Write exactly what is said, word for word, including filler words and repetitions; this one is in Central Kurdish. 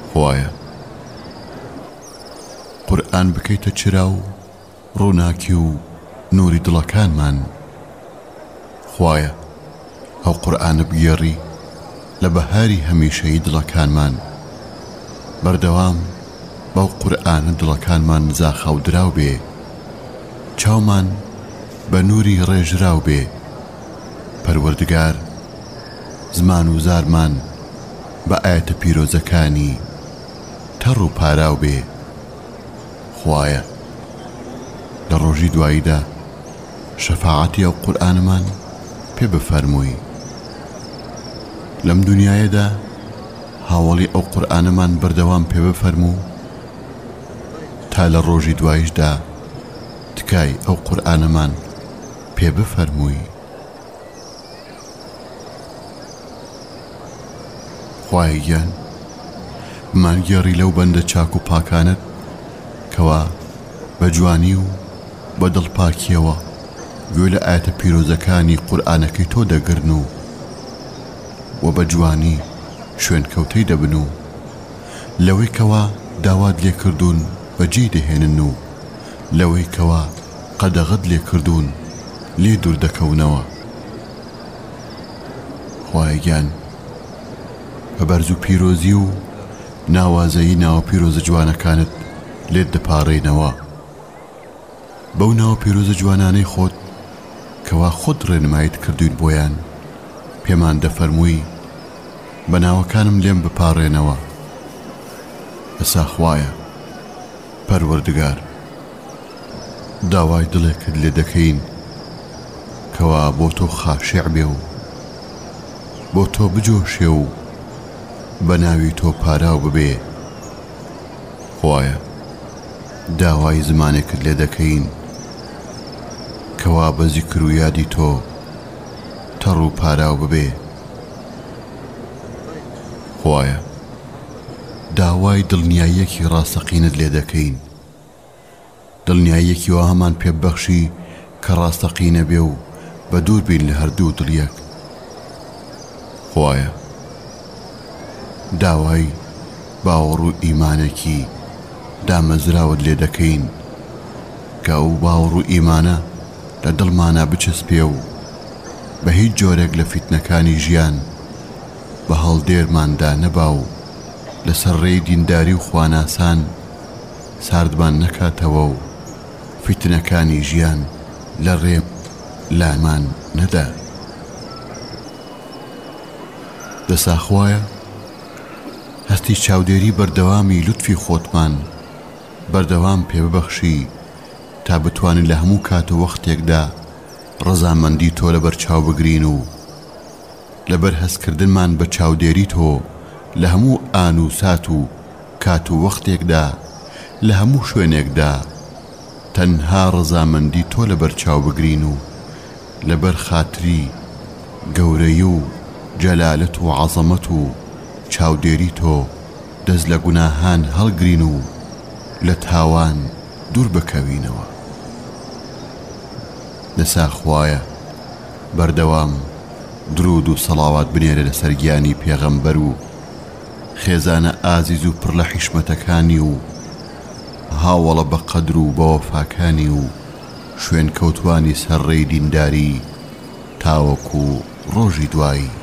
خوایە قورئان بکەیتە چرا و ڕووناکی و نوری دڵەکانمان. خوایە ئەو قورئانە بگێڕی لە بەهاری هەمیشەیی دڵەکانمان. بەردەوام بەو قورئانە دڵەکانمان زاخەو دراو بێ، چاومان بە نوری ڕێژراو بێ. پەروەردگار زمان و زارمان بە ئاەتە پیرۆزەکانی تەڕ و پاراو بێ. خوایە لە ڕۆژی دواییدا شەفاعەتی ئەو قورئانمان پێ بفەرمووی. لەم دنیایەدا هاوڵی ئەو قورئانمان بەردەوام پێ بفەرموو تا لە ڕۆژی دواییشدا تکای ئەو قورئانمان پێ بفەرمووی. خوای گیان مانگێڕی لەو بەندە چاک و پاکانت کەوا بە جوانی و بە دڵپاکیەوە گوێ لە ئاەتە پیرۆزەکانی قورئانەکەی تۆ دەگرن و و بە جوانی شوێن کەوتەی دەبن و لەوەی کەوا داوات لێ کردوون بەجێ دەهێنن و لەوەی کەوا قەدەغەت لێ کردوون لێ دوور دەکەونەوە. خوای گیان بە بەرز و پیرۆزی و ناوازەیی ناوە پیرۆزە جوانەکانت لێت دەپاڕێنەوە. بەو ناوە پیرۆزە جوانانەی خۆت کەوا خۆت ڕێنمایت کردوین بۆیان پێمان دەفەرمووی بە ناوەکانم لێم بپاڕێنەوە. ئەسا خوایە پەروەردگار داوای دڵێکت لێ دەکەین کەوا بۆ تۆ خاشع بێ و بۆ تۆ بجۆشێ و بە ناوی تۆ پاراو ببێ. خوایە داوای زمانێکت لێ دەکەین کەوا بە زیکر و یادی تۆ تەڕ و پاراو ببێ. خوایە داوای دڵنیاییەکی ڕاستەقینت لێ دەکەین، دڵنیاییەکی وا هەمان پێبەخشی کە ڕاستەقینە بێ و بە دوور بین لە هەردوو دڵیەک. خوایە داوای باوەڕ و ئیمانێکی دامەزراوت لێ دەکەین کە ئەو باوەڕ و ئیمانە لە دڵمانە بچەسپێ و بە هیچ جۆرێک لە فیتنەکانی ژیان بە هەڵدێرماندا نەبا و لەسەر ڕێی دینداری و خواناسان ساردمان نەکاتەوە و فیتنەکانی ژیان لە ڕێ لامان نەدا. دەسا خوایە هەستی چاودێری بەردەوامی لوتفی خۆتمان بەردەوام پێ ببەخشی تا بتوانین لە هەموو کات و وەختێکدا ڕەزامەندی تۆ لەبەر چاو بگرین و لەبەر هەستکردنمان بە چاودێری تۆ لە هەموو ئان و سات و کات و وەختێکدا لە هەموو شوێنێکدا تەنها ڕەزامەندی تۆ لەبەر چاو بگرین و لەبەر خاتری گەورەی و جەلالەت و عەزەمەت و چاودێری تۆ دەست لە گوناهان هەڵگرین و لە تاوان دوور بکەوینەوە. دەسا خوایە بەردەوام درود و سەڵاوات بنێرە لەسەر گیانی پێغەمبەر و خێزانە ئازیز و پڕ لە حیشمەتەکانی و هاوڵە بە قەدر و بە وەفاکانی و شوێن کەوتوانی سەرڕێی دینداری تاوەکو ڕۆژی دوایی.